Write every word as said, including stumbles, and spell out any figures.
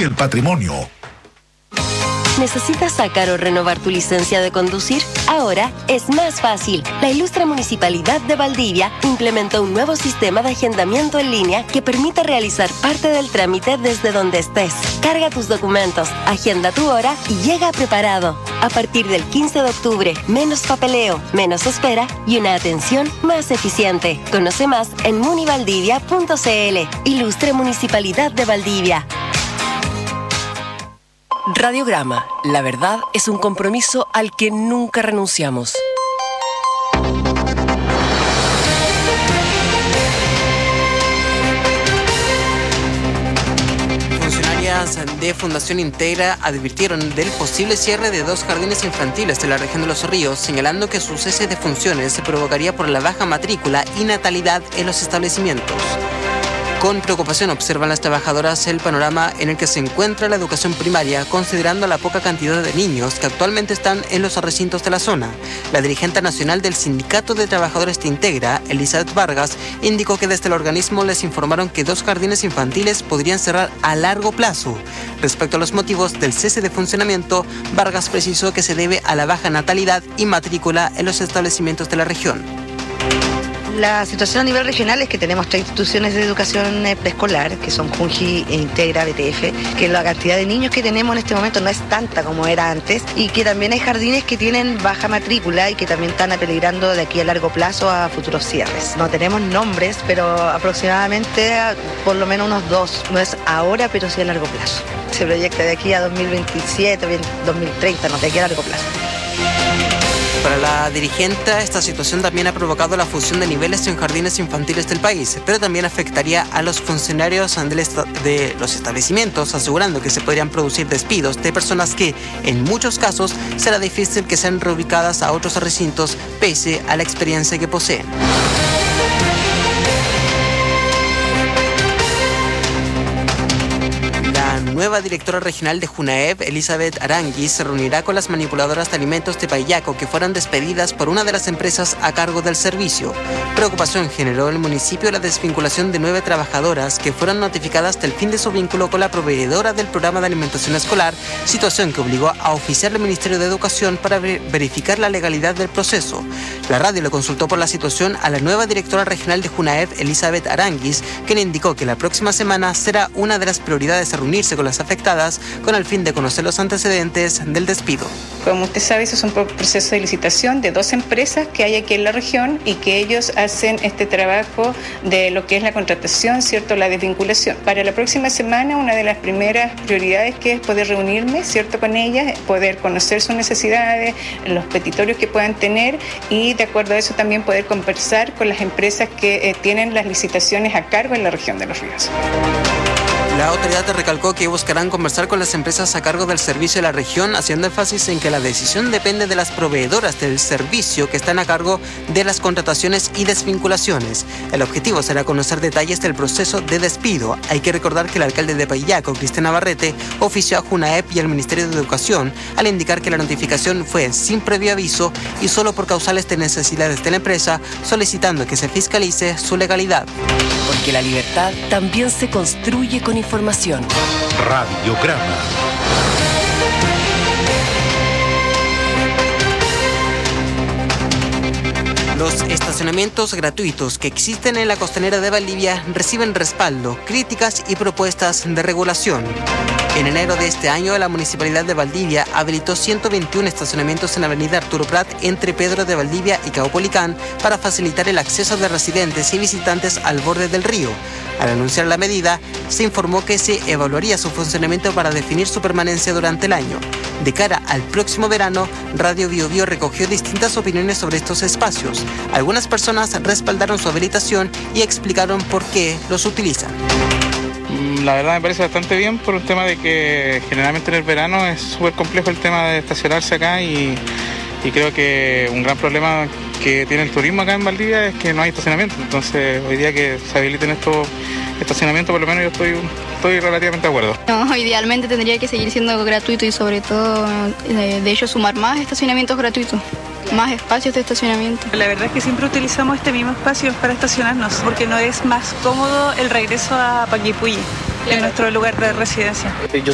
el patrimonio. ¿Necesitas sacar o renovar tu licencia de conducir? Ahora es más fácil. La ilustre Municipalidad de Valdivia implementó un nuevo sistema de agendamiento en línea que permite realizar parte del trámite desde donde estés. Carga tus documentos, agenda tu hora y llega preparado. A partir del quince de octubre, menos papeleo, menos espera y una atención más eficiente. Conoce más en munivaldivia punto cl. Ilustre Municipalidad de Valdivia. Radiograma. La verdad es un compromiso al que nunca renunciamos. Funcionarias de Fundación Integra advirtieron del posible cierre de dos jardines infantiles de la región de Los Ríos, señalando que su cese de funciones se provocaría por la baja matrícula y natalidad en los establecimientos. Con preocupación observan las trabajadoras el panorama en el que se encuentra la educación primaria, considerando la poca cantidad de niños que actualmente están en los recintos de la zona. La dirigente nacional del Sindicato de Trabajadores de Integra, Elizabeth Vargas, indicó que desde el organismo les informaron que dos jardines infantiles podrían cerrar a largo plazo. Respecto a los motivos del cese de funcionamiento, Vargas precisó que se debe a la baja natalidad y matrícula en los establecimientos de la región. La situación a nivel regional es que tenemos tres instituciones de educación preescolar, que son Junji, Integra, B T F, que la cantidad de niños que tenemos en este momento no es tanta como era antes, y que también hay jardines que tienen baja matrícula y que también están apeligrando de aquí a largo plazo a futuros cierres. No tenemos nombres, pero aproximadamente por lo menos unos dos, no es ahora, pero sí a largo plazo. Se proyecta de aquí a dos mil veintisiete, dos mil treinta, no, de aquí a largo plazo. Para la dirigente, esta situación también ha provocado la fusión de niveles en jardines infantiles del país, pero también afectaría a los funcionarios de los establecimientos, asegurando que se podrían producir despidos de personas que, en muchos casos, será difícil que sean reubicadas a otros recintos, pese a la experiencia que poseen. La nueva directora regional de Junaep, Elizabeth Aranguis, se reunirá con las manipuladoras de alimentos de Payaco que fueron despedidas por una de las empresas a cargo del servicio. Preocupación generó el municipio la desvinculación de nueve trabajadoras que fueron notificadas del fin de su vínculo con la proveedora del programa de alimentación escolar, situación que obligó a oficiar al Ministerio de Educación para verificar la legalidad del proceso. La radio le consultó por la situación a la nueva directora regional de Junaep, Elizabeth Aranguis, quien indicó que la próxima semana será una de las prioridades a reunirse con las afectadas con el fin de conocer los antecedentes del despido. Como usted sabe, eso es un proceso de licitación de dos empresas que hay aquí en la región y que ellos hacen este trabajo de lo que es la contratación, ¿cierto?, la desvinculación. Para la próxima semana, una de las primeras prioridades que es poder reunirme, ¿cierto?, con ellas, poder conocer sus necesidades, los petitorios que puedan tener y de acuerdo a eso también poder conversar con las empresas que eh, tienen las licitaciones a cargo en la región de Los Ríos. La autoridad recalcó que buscarán conversar con las empresas a cargo del servicio de la región, haciendo énfasis en que la decisión depende de las proveedoras del servicio que están a cargo de las contrataciones y desvinculaciones. El objetivo será conocer detalles del proceso de despido. Hay que recordar que el alcalde de Payaco, Cristian Navarrete, ofició a Junaep y al Ministerio de Educación al indicar que la notificación fue sin previo aviso y solo por causales de necesidades de la empresa, solicitando que se fiscalice su legalidad. Porque la libertad también se construye con información. Radiograma. Los estacionamientos gratuitos que existen en la costanera de Valdivia reciben respaldo, críticas y propuestas de regulación. En enero de este año, la Municipalidad de Valdivia habilitó ciento veintiún estacionamientos en la avenida Arturo Prat entre Pedro de Valdivia y Caupolicán para facilitar el acceso de residentes y visitantes al borde del río. Al anunciar la medida, se informó que se evaluaría su funcionamiento para definir su permanencia durante el año. De cara al próximo verano, Radio Bio Bio recogió distintas opiniones sobre estos espacios. Algunas personas respaldaron su habilitación y explicaron por qué los utilizan. La verdad me parece bastante bien por un tema de que generalmente en el verano es súper complejo el tema de estacionarse acá y, y creo que un gran problema que tiene el turismo acá en Valdivia es que no hay estacionamiento. Entonces hoy día que se habiliten estos estacionamientos, por lo menos yo estoy, estoy relativamente de acuerdo. No, idealmente tendría que seguir siendo gratuito y sobre todo de, de ello sumar más estacionamientos gratuitos. Más espacios de estacionamiento. La verdad es que siempre utilizamos este mismo espacio para estacionarnos porque no es más cómodo el regreso a Paquipulli, en nuestro lugar de residencia. Yo